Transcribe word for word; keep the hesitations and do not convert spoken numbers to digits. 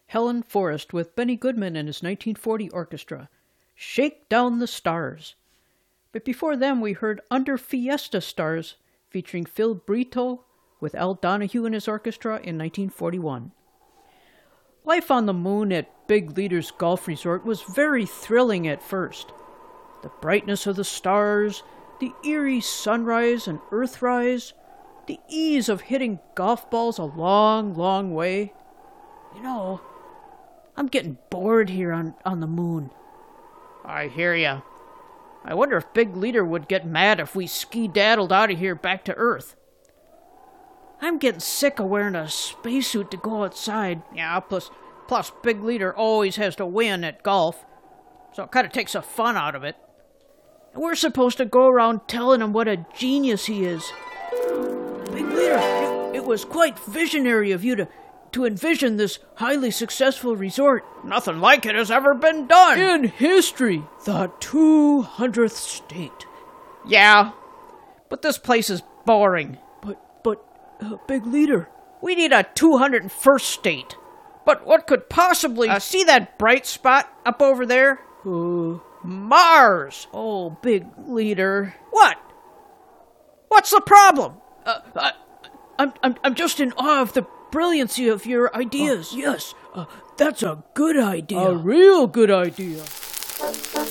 Helen Forrest with Benny Goodman and his nineteen forty orchestra. Shake Down the Stars. But before them we heard Under Fiesta Stars featuring Phil Brito with Al Donahue and his orchestra in nineteen forty-one. Life on the moon at Big Leader's Golf Resort was very thrilling at first. The brightness of the stars, the eerie sunrise and earthrise, the ease of hitting golf balls a long, long way. You know, I'm getting bored here on, on the moon. I hear ya. I wonder if Big Leader would get mad if we ski-daddled out of here back to Earth. I'm getting sick of wearing a spacesuit to go outside. Yeah, plus, plus Big Leader always has to win at golf, so it kind of takes the fun out of it. And we're supposed to go around telling him what a genius he is. Big Leader, it, it was quite visionary of you to, to envision this highly successful resort. Nothing like it has ever been done. In history, the two hundredth state. Yeah, but this place is boring. But, but, uh, Big Leader, we need a two hundred first state. But what could possibly... Uh, see that bright spot up over there? Uh... Mars! Oh, Big Leader. What? What's the problem? Uh, I, I'm, I'm, I'm just in awe of the brilliancy of your ideas. Uh, yes, uh, that's a good idea. A real good idea.